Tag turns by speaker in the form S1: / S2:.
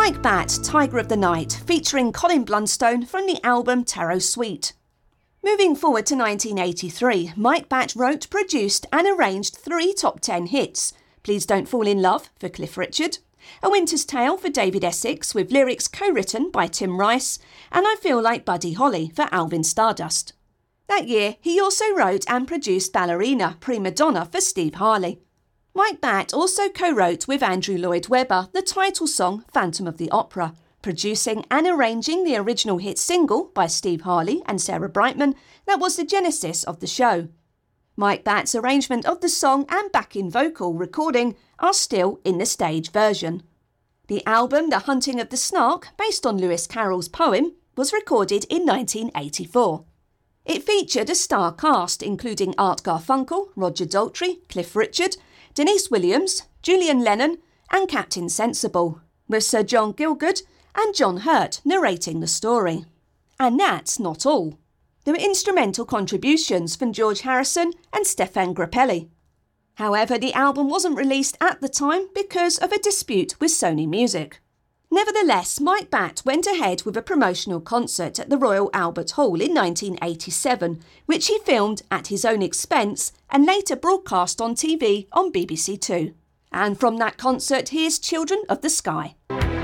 S1: Mike Batt, Tiger of the Night, featuring Colin Blunstone from the album Tarot Suite. Moving forward to 1983, Mike Batt wrote, produced and arranged 3 top 10 hits. Please Don't Fall in Love for Cliff Richard, A Winter's Tale for David Essex with lyrics co-written by Tim Rice, and I Feel Like Buddy Holly for Alvin Stardust. That year, he also wrote and produced Ballerina, Prima Donna for Steve Harley. Mike Batt also co-wrote with Andrew Lloyd Webber the title song Phantom of the Opera, producing and arranging the original hit single by Steve Harley and Sarah Brightman that was the genesis of the show. Mike Batt's arrangement of the song and backing vocal recording are still in the stage version. The album The Hunting of the Snark, based on Lewis Carroll's poem, was recorded in 1984. It featured a star cast including Art Garfunkel, Roger Daltrey, Cliff Richard, Denise Williams, Julian Lennon and Captain Sensible, with Sir John Gielgud and John Hurt narrating the story. And that's not all. There were instrumental contributions from George Harrison and Stefan Grappelli. However, the album wasn't released at the time because of a dispute with Sony Music. Nevertheless, Mike Batt went ahead with a promotional concert at the Royal Albert Hall in 1987, which he filmed at his own expense and later broadcast on TV on BBC Two. And from that concert, here's Children of the Sky.